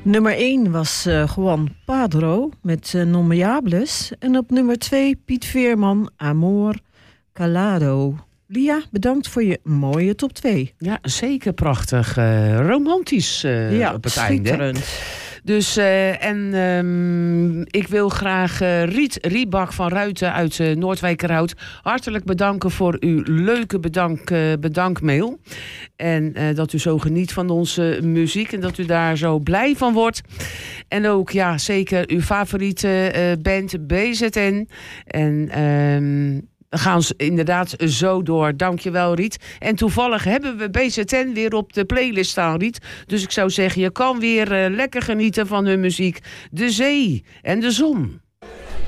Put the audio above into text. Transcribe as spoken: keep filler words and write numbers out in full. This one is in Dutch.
Nummer één was uh, Juan Padro met uh, Non Me Hables. En op nummer twee Piet Veerman, Amor Calado. Lia, bedankt voor je mooie top twee. Ja, zeker prachtig. Uh, romantisch uh, ja, op het schitterend. einde. Dus, uh, en um, ik wil graag uh, Riet Riebak van Ruiten uit uh, Noordwijkerhout hartelijk bedanken voor uw leuke bedank, uh, bedankmail. En uh, dat u zo geniet van onze muziek en dat u daar zo blij van wordt. En ook, ja, zeker uw favoriete uh, band B Z N. En um, we gaan inderdaad zo door. Dankjewel, Riet. En toevallig hebben we B Z N weer op de playlist staan, Riet. Dus ik zou zeggen, je kan weer uh, lekker genieten van hun muziek. De zee en de zon.